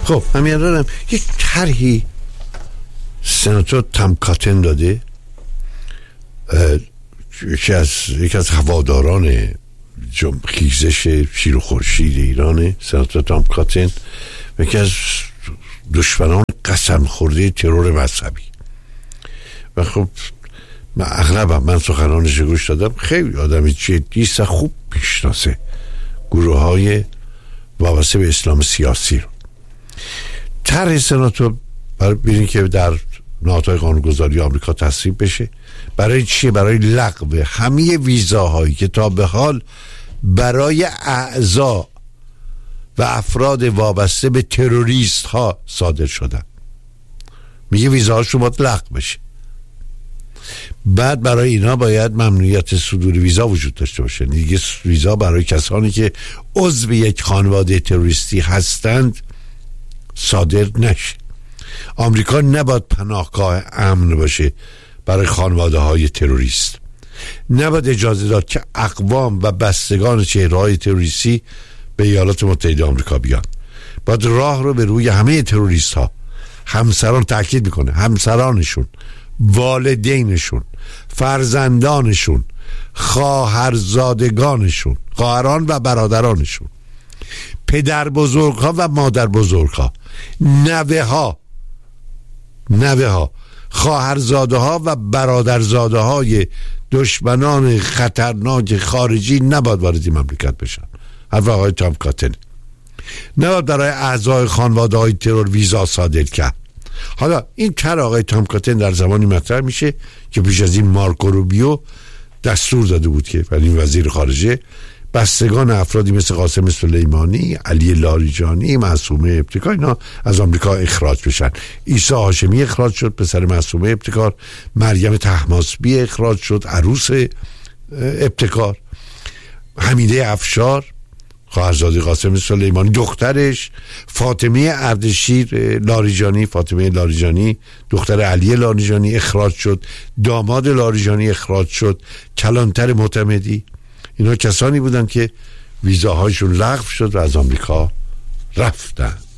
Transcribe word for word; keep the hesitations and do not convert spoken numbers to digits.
خب همین الانم یک طرحی سناتور تام کاتن داده، یکی از یکی از هواداران خیزش شیر و خورشید ایرانه سناتور تام کاتن، یکی از دشمنان قسم خورده ترور مذهبی. و خب من اغلبم من سخنانش گوش دادم، خیلی آدمی جدیست و خوب میشناسه گروه های وابسته به اسلام سیاسی رو. طرح سناتور برای ببینید که در نهادهای قانونگذاری آمریکا تصویب بشه. برای چیه؟ برای لغو همه ویزاهایی که تا به حال برای اعضا و افراد وابسته به تروریست ها صادر شدن. میگه ویزاهاشون باید لغو بشه. بعد برای اینا باید ممنوعیت صدور ویزا وجود داشته باشه. دیگه ویزا برای کسانی که عضو یک خانواده تروریستی هستند صادر نشه. آمریکا نباید پناهگاه امن باشه برای خانواده های تروریست. نباید اجازه داد که اقوام و بستگان چهره‌های تروریستی به ایالات متحده آمریکا بیان. باید راه رو به روی همه تروریست ها، همسران، تاکید میکنه همسرانشون، والدینشون، فرزندانشون، خواهرزادگانشون، خواهران و برادرانشون، پدر بزرگها و مادر بزرگها، نوه ها نوه ها خواهرزاده ها و برادرزاده های دشمنان خطرناک خارجی نباید وارد این مملکت بشن. حرف آقای تام کاتن. نباید برای اعضای خانواده های ترور ویزا صادر کرد. حالا این طرح آقای تام کاتن در زمانی مطرح میشه که پیش از این مارکو روبیو دستور داده بود که ولی وزیر خارجه بستگان افرادی مثل قاسم سلیمانی، علی لاریجانی، معصومه ابتکار اینا از آمریکا اخراج بشن. عیسی هاشمی اخراج شد، پسر معصومه ابتکار. مریم طهماسبی اخراج شد، عروس ابتکار. حمیده افشار خواهرزاده قاسم سلیمانی، دخترش فاطمه اردشیر لاریجانی، فاطمه لاریجانی دختر علی لاریجانی اخراج شد. داماد لاریجانی اخراج شد. کلانتر معتمدی. اینا کسانی بودن که ویزاهایشون لغو شد و از آمریکا رفتن.